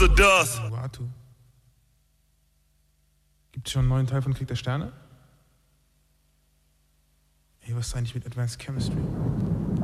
wusste das. Warte. Gibt es schon einen neuen Teil von Krieg der Sterne? Ey, was ist eigentlich mit Advanced Chemistry?